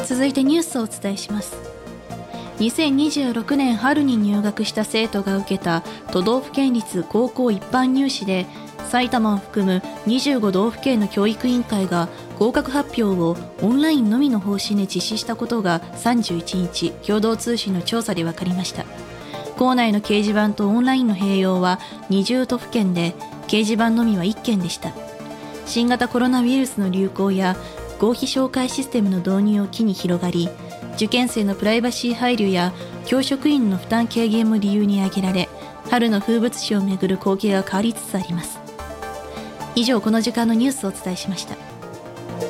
続いてニュースをお伝えします。2026年春に入学した生徒が受けた都道府県立高校一般入試で、埼玉を含む25道府県の教育委員会が合格発表をオンラインのみの方針で実施したことが31日、共同通信の調査で分かりました。校内の掲示板とオンラインの併用は20都府県で、掲示板のみは1件でした。新型コロナウイルスの流行や合否照会システムの導入を機に広がり、受験生のプライバシー配慮や教職員の負担軽減も理由に挙げられ、春の風物詩をめぐる光景が変わりつつあります。以上、この時間のニュースをお伝えしました。